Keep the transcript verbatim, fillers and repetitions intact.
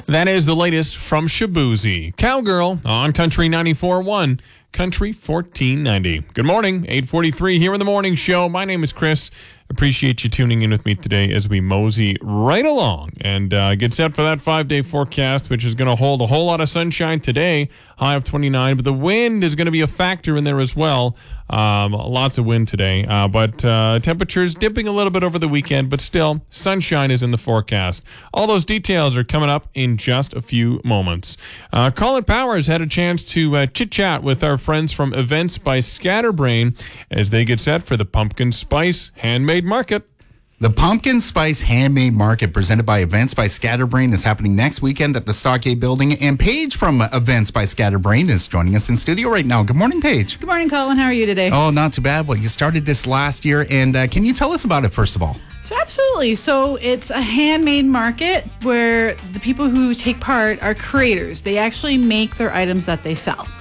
That is the latest from Shaboozey. Cowgirl on Country ninety-four point one, Country fourteen ninety. Good morning, eight forty-three here in the morning show. My name is Chris. Appreciate you tuning in with me today as we mosey right along and uh, get set for that five-day forecast, which is going to hold a whole lot of sunshine today, high of twenty-nine, but the wind is going to be a factor in there as well. Um, lots of wind today, uh, but uh, temperatures dipping a little bit over the weekend, but still, sunshine is in the forecast. All those details are coming up in just a few moments. Uh, Colin Powers had a chance to uh, chit-chat with our friends from Events by Scatterbrain as they get set for the Pumpkin Spice Handmade Market. The Pumpkin Spice Handmade Market presented by Events by Scatterbrain is happening next weekend at the Stockade Building. And Paige from Events by Scatterbrain is joining us in studio right now. Good morning, Paige. Good morning, Colin. How are you today? Oh, not too bad. Well, you started this last year. And uh, can you tell us about it, first of all? Absolutely. So it's a handmade market where the people who take part are creators. They actually make their items that they sell.